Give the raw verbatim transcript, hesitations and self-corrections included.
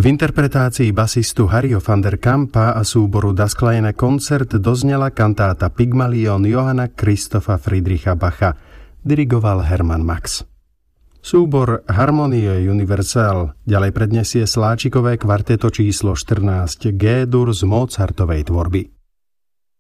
V interpretácii basistu Harryho van der Kampa a súboru Das kleine Konzert doznela kantáta Pygmalion Johanna Christopha Friedricha Bacha. Dirigoval Hermann Max. Súbor Harmonie Universelle ďalej predniesie Sláčikové kvarteto číslo štrnásť G-dur z Mozartovej tvorby.